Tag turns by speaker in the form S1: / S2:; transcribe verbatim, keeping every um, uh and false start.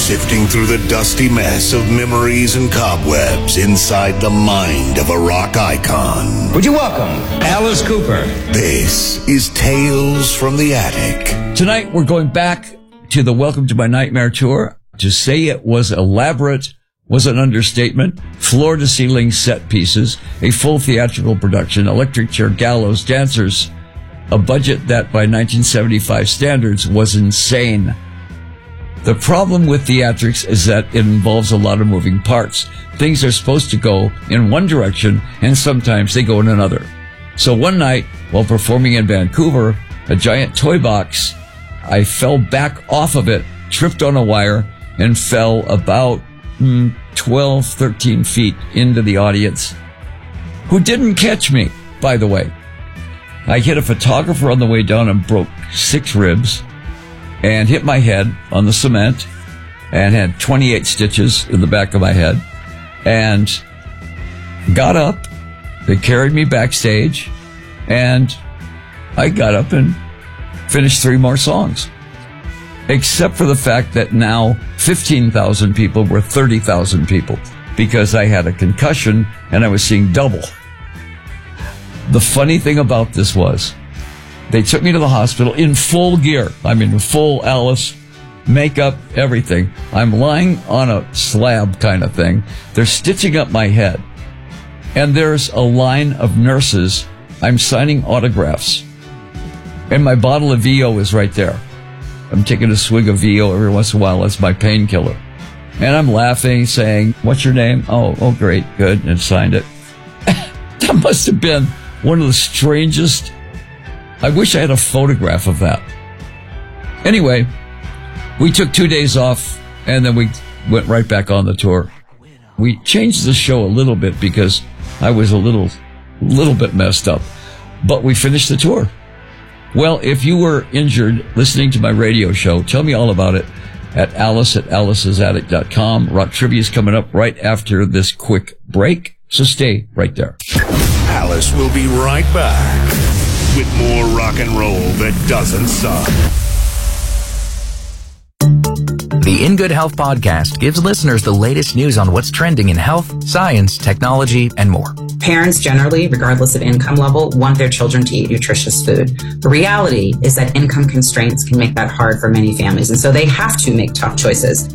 S1: Sifting through the dusty mess of memories and cobwebs inside the mind of a rock icon.
S2: Would you welcome Alice Cooper?
S1: This is Tales from the Attic.
S3: Tonight we're going back to the Welcome to My Nightmare tour. To say it was elaborate was an understatement. Floor-to-ceiling set pieces, a full theatrical production, electric chair gallows, dancers, a budget that by nineteen seventy-five standards was insane. The problem with theatrics is that it involves a lot of moving parts. Things are supposed to go in one direction, and sometimes they go in another. So one night, while performing in Vancouver, a giant toy box, I fell back off of it, tripped on a wire, and fell about mm, twelve, thirteen feet into the audience, who didn't catch me, by the way. I hit a photographer on the way down and broke six ribs, and hit my head on the cement and had twenty-eight stitches in the back of my head, and got up. They carried me backstage, and I got up and finished three more songs, except for the fact that now fifteen thousand people were thirty thousand people because I had a concussion and I was seeing double. The funny thing about this was, they took me to the hospital in full gear. I mean, full Alice, makeup, everything. I'm lying on a slab kind of thing. They're stitching up my head. And there's a line of nurses. I'm signing autographs. And my bottle of V O is right there. I'm taking a swig of V O every once in a while. That's my painkiller. And I'm laughing, saying, "What's your name?" Oh, oh, great, good. And signed it. That must have been one of the strangest. I wish I had a photograph of that. Anyway, we took two days off, and then we went right back on the tour. We changed the show a little bit because I was a little, little bit messed up. But we finished the tour. Well, if you were injured listening to my radio show, tell me all about it at Alice at alice's attic dot com. Rock Trivia is coming up right after this quick break, so stay right there.
S1: Alice will be right back with more rock and roll that doesn't suck.
S4: The In Good Health podcast gives listeners the latest news on what's trending in health, science, technology, and more.
S5: Parents generally, regardless of income level, want their children to eat nutritious food. The reality is that income constraints can make that hard for many families, and so they have to make tough choices.